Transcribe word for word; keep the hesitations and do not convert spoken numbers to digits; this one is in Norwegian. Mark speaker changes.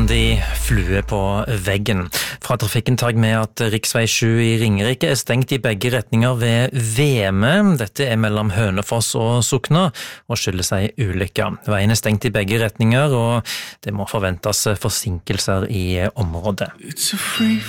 Speaker 1: fullstendig flue på veggen. Fra trafikken tar jeg med at riksvei sju i Ringerike er stengt i begge retninger ved Veme. Dette er mellom Hønefoss og Sokna, og skyldes ei ulykke. Veien er stengt i begge retninger, og det må forventes forsinkelser i området.
Speaker 2: It's a free